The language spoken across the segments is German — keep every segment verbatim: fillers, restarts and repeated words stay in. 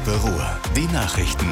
Ennepe Ruhr. Die Nachrichten.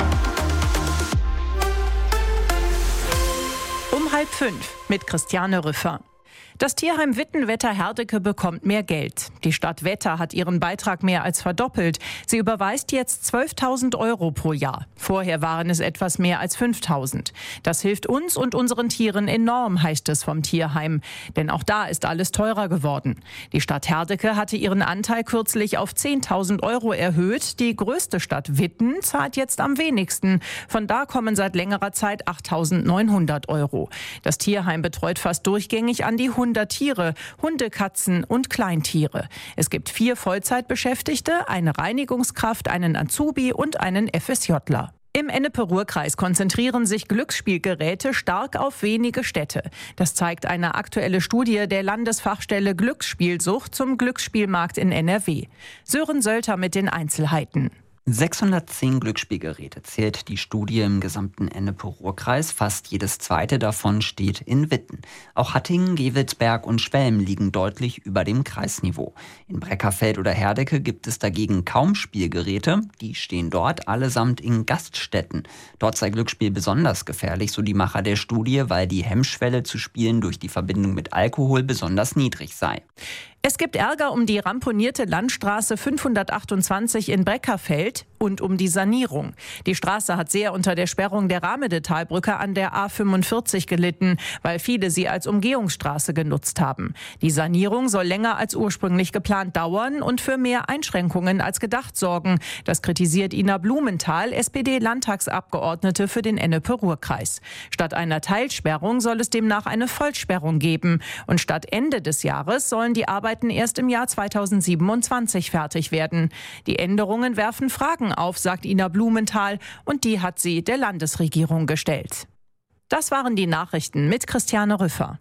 Um halb fünf mit Christiane Rüffer. Das Tierheim Wittenwetter-Herdecke bekommt mehr Geld. Die Stadt Wetter hat ihren Beitrag mehr als verdoppelt. Sie überweist jetzt zwölftausend Euro pro Jahr. Vorher waren es etwas mehr als fünftausend. Das hilft uns und unseren Tieren enorm, heißt es vom Tierheim. Denn auch da ist alles teurer geworden. Die Stadt Herdecke hatte ihren Anteil kürzlich auf zehntausend Euro erhöht. Die größte Stadt Witten zahlt jetzt am wenigsten. Von da kommen seit längerer Zeit achttausendneunhundert Euro. Das Tierheim betreut fast durchgängig an die hundert Tiere, Hunde, Katzen und Kleintiere. Es gibt vier Vollzeitbeschäftigte, eine Reinigungskraft, einen Azubi und einen FSJler. Im Ennepe-Ruhr-Kreis konzentrieren sich Glücksspielgeräte stark auf wenige Städte. Das zeigt eine aktuelle Studie der Landesfachstelle Glücksspielsucht zum Glücksspielmarkt in N R W. Sören Sölter mit den Einzelheiten. sechshundertzehn Glücksspielgeräte zählt die Studie im gesamten Ennepe-Ruhr-Kreis. Fast jedes zweite davon steht in Witten. Auch Hattingen, Gevelsberg und Schwelm liegen deutlich über dem Kreisniveau. In Breckerfeld oder Herdecke gibt es dagegen kaum Spielgeräte. Die stehen dort allesamt in Gaststätten. Dort sei Glücksspiel besonders gefährlich, so die Macher der Studie, weil die Hemmschwelle zu spielen durch die Verbindung mit Alkohol besonders niedrig sei. Es gibt Ärger um die ramponierte Landstraße fünfhundertachtundzwanzig in Breckerfeld und um die Sanierung. Die Straße hat sehr unter der Sperrung der Ramedetalbrücke an der A fünfundvierzig gelitten, weil viele sie als Umgehungsstraße genutzt haben. Die Sanierung soll länger als ursprünglich geplant dauern und für mehr Einschränkungen als gedacht sorgen. Das kritisiert Ina Blumenthal, S P D-Landtagsabgeordnete für den Ennepe-Ruhr-Kreis. Statt einer Teilsperrung soll es demnach eine Vollsperrung geben. Und statt Ende des Jahres sollen die Arbeiten erst im Jahr zweitausendsiebenundzwanzig fertig werden. Die Änderungen werfen Fragen auf, sagt Ina Blumenthal, und die hat sie der Landesregierung gestellt. Das waren die Nachrichten mit Christiane Rüffer.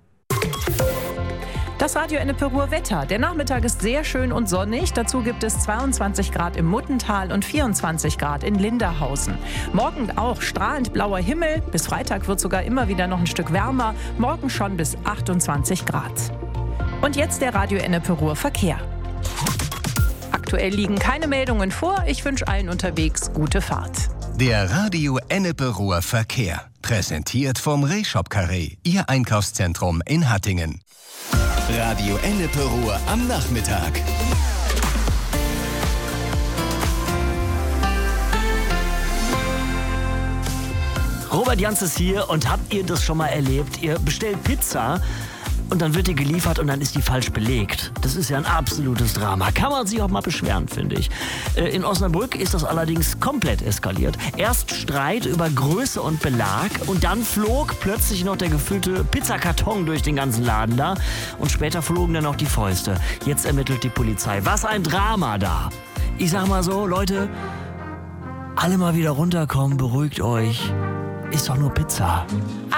Das Radio Ennepe Ruhr Wetter. Der Nachmittag ist sehr schön und sonnig. Dazu gibt es zweiundzwanzig Grad im Muttental und vierundzwanzig Grad in Linderhausen. Morgen auch strahlend blauer Himmel. Bis Freitag wird sogar immer wieder noch ein Stück wärmer. Morgen schon bis achtundzwanzig Grad. Und jetzt der Radio Ennepe Ruhr Verkehr. Aktuell liegen keine Meldungen vor. Ich wünsche allen unterwegs gute Fahrt. Der Radio Ennepe Ruhr Verkehr. Präsentiert vom Rehshop Carré, Ihr Einkaufszentrum in Hattingen. Radio Ennepe Ruhr am Nachmittag. Robert Jans ist hier und habt ihr das schon mal erlebt? Ihr bestellt Pizza und dann wird die geliefert und dann ist die falsch belegt. Das ist ja ein absolutes Drama. Kann man sich auch mal beschweren, finde ich. In Osnabrück ist das allerdings komplett eskaliert. Erst Streit über Größe und Belag und dann flog plötzlich noch der gefüllte Pizzakarton durch den ganzen Laden da und später flogen dann auch die Fäuste. Jetzt ermittelt die Polizei. Was ein Drama da! Ich sag mal so, Leute, alle mal wieder runterkommen, beruhigt euch. Ist doch nur Pizza.